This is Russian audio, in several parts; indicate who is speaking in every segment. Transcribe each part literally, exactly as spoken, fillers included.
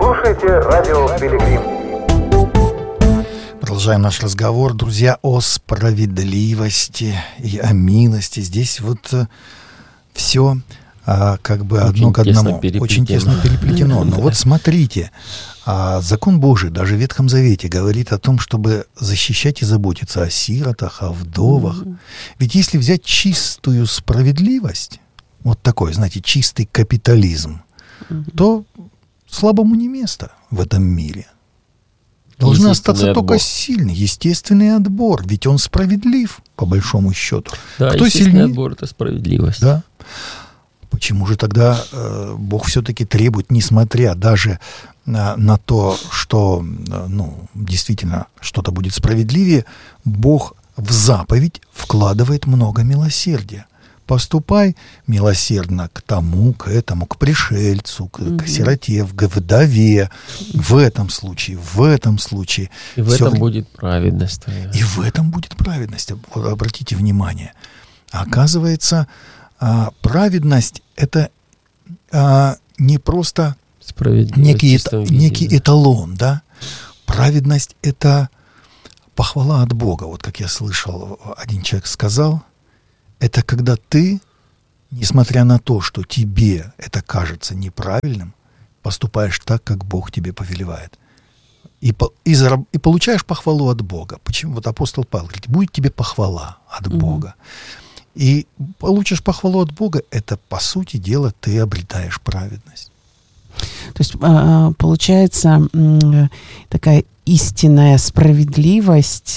Speaker 1: Слушайте радио Пилигрим.
Speaker 2: Продолжаем наш разговор, друзья, о справедливости и о милости. Здесь вот все а, как бы
Speaker 3: очень
Speaker 2: одно к одному.
Speaker 3: Переплетено.
Speaker 2: Очень тесно переплетено. Но вот смотрите, а, закон Божий даже в Ветхом Завете говорит о том, чтобы защищать и заботиться о сиротах, о вдовах. Mm-hmm. Ведь если взять чистую справедливость, вот такой, знаете, чистый капитализм, mm-hmm. то слабому не место в этом мире. Должны остаться отбор. Только сильные. Естественный отбор. Ведь он справедлив, по большому счету.
Speaker 3: Да,
Speaker 2: кто
Speaker 3: естественный
Speaker 2: сильнее?
Speaker 3: Отбор — это справедливость.
Speaker 2: Да. Почему же тогда э, Бог все-таки требует, несмотря даже на, на то, что э, ну, действительно что-то будет справедливее, Бог в заповедь вкладывает много милосердия. Поступай милосердно к тому, к этому, к пришельцу, к, mm-hmm. к сироте, к вдове. В этом случае, в этом случае.
Speaker 3: И в этом будет праведность твоя.
Speaker 2: И в этом будет праведность. Обратите внимание. Оказывается, праведность — это не просто некий, некий эталон, да? Праведность — это похвала от Бога. Вот как я слышал, один человек сказал, это когда ты, несмотря на то, что тебе это кажется неправильным, поступаешь так, как Бог тебе повелевает. И, и, зараб, и получаешь похвалу от Бога. Почему? Вот апостол Павел говорит, будет тебе похвала от mm-hmm. Бога. И получишь похвалу от Бога, это, по сути дела, ты обретаешь праведность.
Speaker 4: То есть, получается, такая истинная справедливость...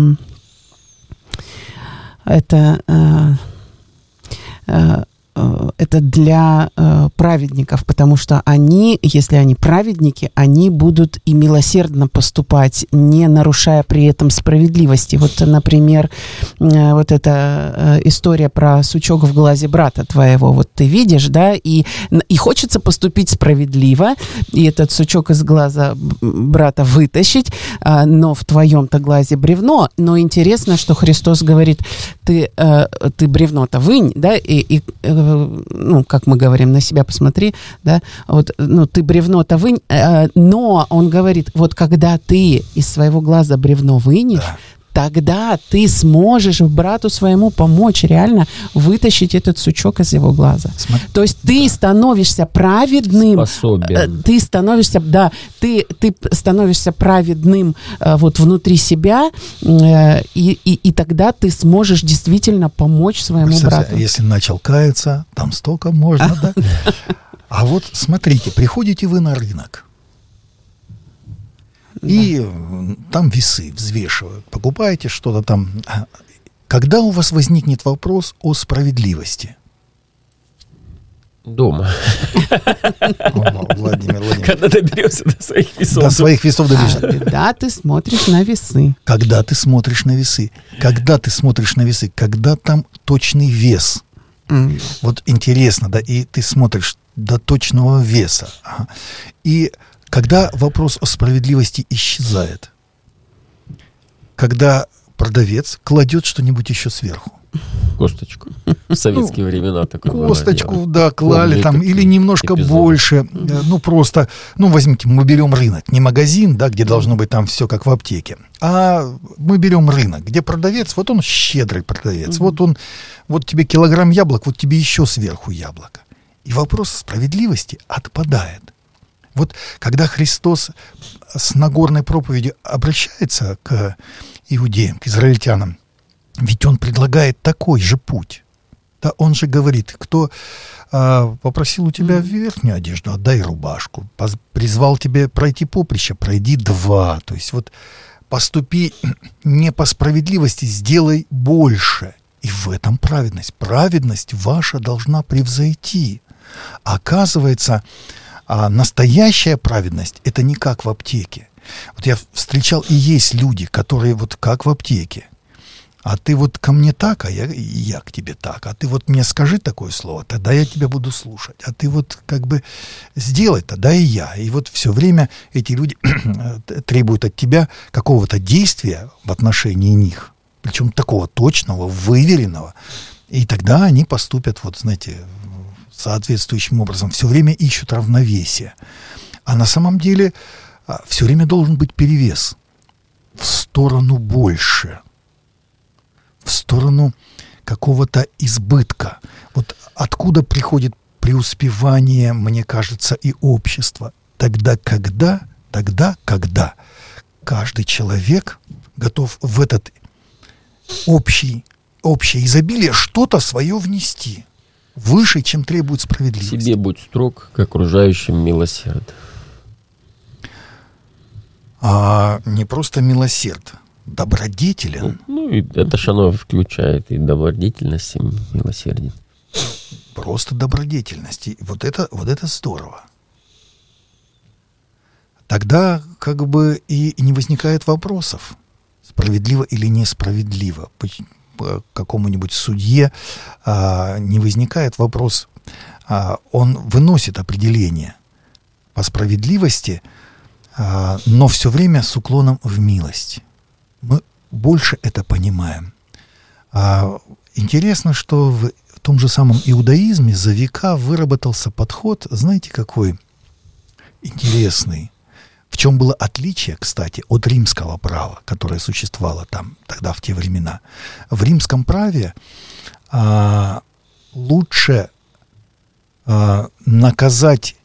Speaker 4: Это, э, э, это для э, праведников, потому что они, если они праведники, они будут и милосердно поступать, не нарушая при этом справедливости. Вот, например, э, вот эта э, история про сучок в глазе брата твоего. Вот ты видишь, да, и, и хочется поступить справедливо, и этот сучок из глаза брата вытащить, э, но в твоем-то глазе бревно. Но интересно, что Христос говорит, ты, э, ты бревно-то вынь, да, и, и э, ну, как мы говорим, на себя посмотри, да, вот, ну, ты бревно-то вынь, э, но он говорит, вот когда ты из своего глаза бревно вынешь, да. Тогда ты сможешь брату своему помочь реально вытащить этот сучок из его глаза. Смотри. То есть ты да. становишься праведным.
Speaker 3: Способен.
Speaker 4: Ты становишься, да, ты, ты становишься праведным э, вот внутри себя, э, и, и, и тогда ты сможешь действительно помочь своему брату.
Speaker 2: Если начал каяться, там столько можно, да? А вот смотрите, приходите вы на рынок. И да. там весы взвешивают, покупаете что-то там. Когда у вас возникнет вопрос о справедливости?
Speaker 3: Дома.
Speaker 2: О, Владимир, Владимир.
Speaker 3: Когда доберешься до своих весов.
Speaker 2: До своих весов доберешься.
Speaker 4: А, когда ты смотришь на весы.
Speaker 2: Когда ты смотришь на весы. Когда ты смотришь на весы. Когда там точный вес. Mm. Вот интересно, да, и ты смотришь до точного веса. Ага. И когда вопрос о справедливости исчезает, когда продавец кладет что-нибудь еще сверху.
Speaker 3: Косточку. В советские ну, времена такое было.
Speaker 2: Косточку, да, клали там, или немножко эпизод. Больше. Mm-hmm. Ну, просто, ну, возьмите, мы берем рынок. Не магазин, да, где mm-hmm. должно быть там все как в аптеке. А мы берем рынок, где продавец, вот он щедрый продавец. Mm-hmm. Вот он, вот тебе килограмм яблок, вот тебе еще сверху яблоко. И вопрос справедливости отпадает. Вот когда Христос с Нагорной проповедью обращается к иудеям, к израильтянам, ведь Он предлагает такой же путь. Да, Он же говорит, кто а, попросил у тебя верхнюю одежду, отдай рубашку. Поз, призвал тебя пройти поприще, пройди два. То есть вот поступи не по справедливости, сделай больше. И в этом праведность. Праведность ваша должна превзойти. Оказывается, а настоящая праведность — это не как в аптеке. Вот я встречал, и есть люди, которые вот как в аптеке. А ты вот ко мне так, а я, я к тебе так. А ты вот мне скажи такое слово, тогда я тебя буду слушать. А ты вот как бы сделай, тогда и я. И вот все время эти люди требуют от тебя какого-то действия в отношении них. Причем такого точного, выверенного. И тогда они поступят, вот знаете, соответствующим образом. Все время ищут равновесие. А на самом деле все время должен быть перевес в сторону больше, в сторону какого-то избытка. Вот откуда приходит преуспевание, мне кажется, и общество. Тогда, когда, тогда, когда каждый человек готов в этот общий, общее изобилие что-то свое внести, выше, чем требует справедливость.
Speaker 3: Себе будь строг, к окружающим милосерд.
Speaker 2: А не просто милосерд, добродетелен.
Speaker 3: Ну, ну и это ж оно включает и добродетельность, и милосердие.
Speaker 2: Просто добродетельность. И вот это, вот это здорово. Тогда как бы и не возникает вопросов, справедливо или несправедливо. По какому-нибудь судье а, не возникает вопрос, а, он выносит определение по справедливости, а, но все время с уклоном в милость. Мы больше это понимаем. А, интересно, что в, в том же самом иудаизме за века выработался подход, знаете, какой интересный. В чем было отличие, кстати, от римского права, которое существовало там тогда, в те времена. В римском праве а, лучше а, наказать